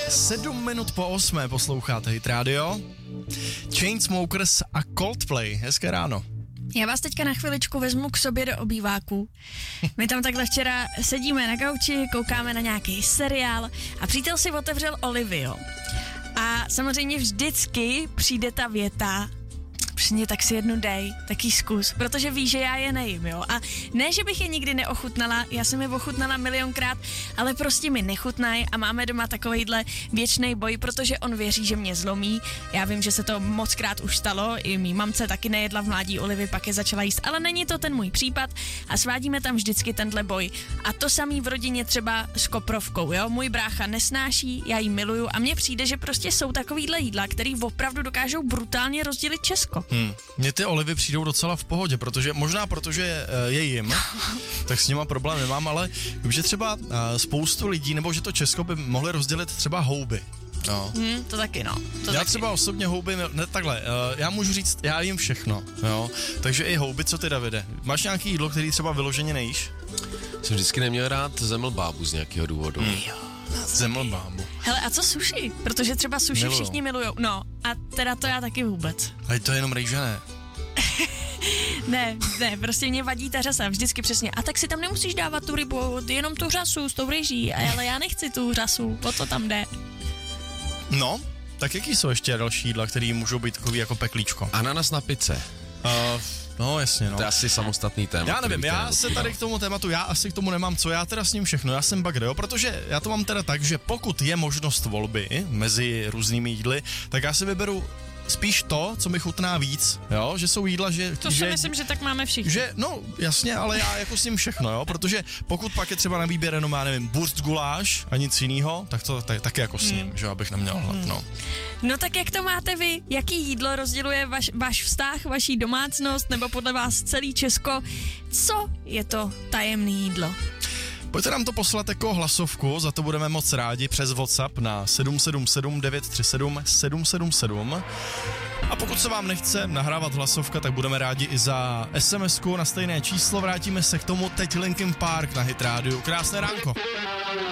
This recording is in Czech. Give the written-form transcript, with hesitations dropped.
7 minut po 8 posloucháte Hit Radio. Chainsmokers a Coldplay. Hezké ráno. Já vás teďka na chviličku vezmu k sobě do obýváku. My tam takhle včera sedíme na gauči, koukáme na nějaký seriál a přítel si otevřel Olivio. A samozřejmě vždycky přijde ta věta: přesně, tak si jednu dej, tak jí zkus, protože ví, že já je nejím, jo. A ne, že bych je nikdy neochutnala, já jsem je ochutnala milionkrát, ale prostě mi nechutnají a máme doma takovejhle věčný boj, protože on věří, že mě zlomí. Já vím, že se to mockrát už stalo, i mý mamce taky nejedla v mládí olivy, pak je začala jíst, ale není to ten můj případ a svádíme tam vždycky tenhle boj. A to samý v rodině třeba s koprovkou, jo. Můj brácha nesnáší, já ji miluju a mně přijde, že prostě jsou takovýhle jídla, který opravdu dokážou brutálně rozdělit Česko. Mně ty olivy přijdou docela v pohodě, protože je jim, tak s nima problém nemám, ale vím, že třeba spoustu lidí, nebo že to Česko by mohli rozdělit třeba houby. No. To taky, no. Já třeba osobně houby, já můžu říct, já jim všechno, jo, takže i houby, co ty, Davide? Máš nějaký jídlo, který třeba vyloženě nejíš? Jsem vždycky neměl rád zemlbábu z nějakého důvodu. Zemlbábu. Hele, a co sushi? Protože třeba sushi Miluju. všichni milujou. No, a teda to já taky vůbec. Ale to je jenom rejže, ne? Ne, prostě mě vadí ta řasa, vždycky přesně. A tak si tam nemusíš dávat tu rybu, jenom tu řasu s tou rejží. Ale já nechci tu řasu, o co tam jde? No, tak jaký jsou ještě další jídla, které můžou být takový jako peklíčko? Ananas na pice. No jasně, no. To je asi samostatný téma. Já nevím, já se tady k tomu tématu, já asi k tomu nemám co, já teda s ním všechno, já jsem bagre, jo, protože já to mám teda tak, že pokud je možnost volby mezi různými jídly, tak já si vyberu spíš to, co mi chutná víc, jo, že jsou jídla, že... To si myslím, že tak máme všichni. Že, no, jasně, ale já jako s ním všechno, jo, protože pokud pak je třeba na výběr jenom, já nevím, burst guláš a nic jinýho, tak to taky jako s ním, že abych neměl hlad, no. No tak jak to máte vy? Jaký jídlo rozděluje váš vztah, vaší domácnost, nebo podle vás celý Česko? Co je to tajemné jídlo? Pojďte nám to poslat jako hlasovku, za to budeme moc rádi přes WhatsApp na 777 937 777. A pokud se vám nechce nahrávat hlasovka, tak budeme rádi i za SMS-ku na stejné číslo. Vrátíme se k tomu teď Linkin Park na Hit Radio. Krásné ránko.